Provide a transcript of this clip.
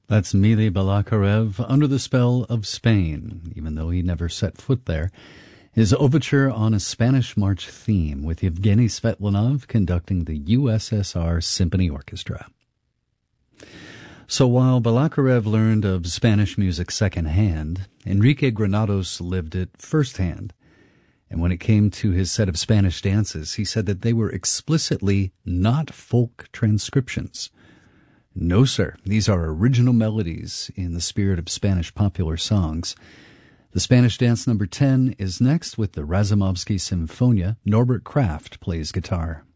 That's Mili Balakirev, Under the Spell of Spain, even though he never set foot there. His overture on a Spanish march theme with Yevgeny Svetlanov conducting the USSR Symphony Orchestra. So while Balakirev learned of Spanish music secondhand, Enrique Granados lived it firsthand. And when it came to his set of Spanish dances, he said that they were explicitly not folk transcriptions. No, sir, these are original melodies in the spirit of Spanish popular songs. The Spanish Dance number 10 is next with the Razumovsky Sinfonia. Norbert Kraft plays guitar.